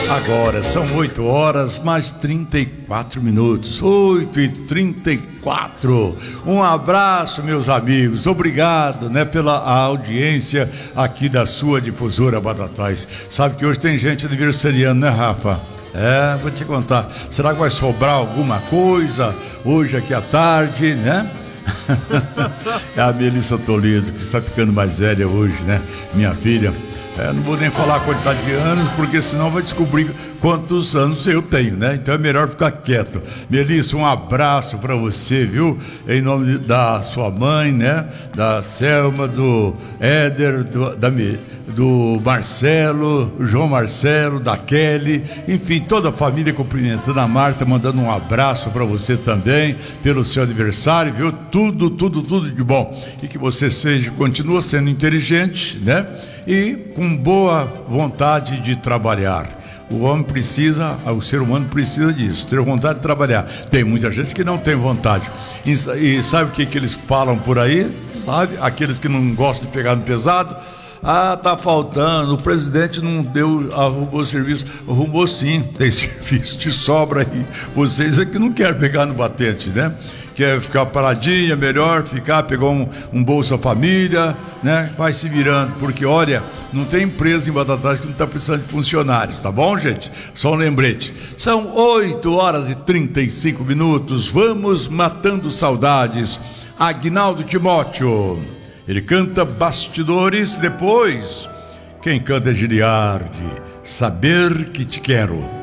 Agora são 8 horas mais 34 minutos. 8h34. Um abraço, meus amigos. Obrigado, pela audiência aqui da sua difusora Batatais. Sabe que hoje tem gente aniversariando, né, Rafa? Vou te contar. Será que vai sobrar alguma coisa hoje aqui à tarde, né? É a Melissa Toledo, que está ficando mais velha hoje, né? Minha filha. Não vou nem falar a quantidade de anos, porque senão vai descobrir quantos anos eu tenho, né? Então é melhor ficar quieto. Melissa, um abraço para você, viu? Em nome da sua mãe, né? Da Selma, do Éder, do Marcelo, João Marcelo, da Kelly, enfim, toda a família cumprimentando a Marta, mandando um abraço para você também, pelo seu aniversário, viu? Tudo de bom. E que você continua sendo inteligente, né? E com boa vontade de trabalhar. O ser humano precisa disso, ter vontade de trabalhar. Tem muita gente que não tem vontade. E sabe o que eles falam por aí? Sabe? Aqueles que não gostam de pegar no pesado. Tá faltando, o presidente não arrumou serviço. Arrumou sim, tem serviço de sobra aí. Vocês é que não querem pegar no batente, né? Quer ficar paradinha, melhor pegar um Bolsa Família, né? Vai se virando, porque olha, não tem empresa em Batatais que não está precisando de funcionários, tá bom, gente? Só um lembrete. São 8 horas e 35 minutos, vamos matando saudades. Aguinaldo Timóteo, ele canta Bastidores, depois quem canta é Giliardi, Saber que te quero.